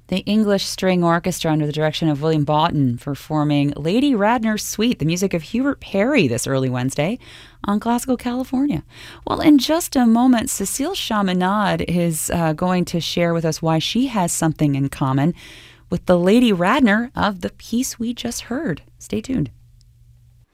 The English String Orchestra, under the direction of William Boughton, performing Lady Radnor's Suite, the music of Hubert Parry, this early Wednesday on Classical California. Well, in just a moment, Cecile Chaminade is going to share with us why she has something in common with the Lady Radnor of the piece we just heard. Stay tuned.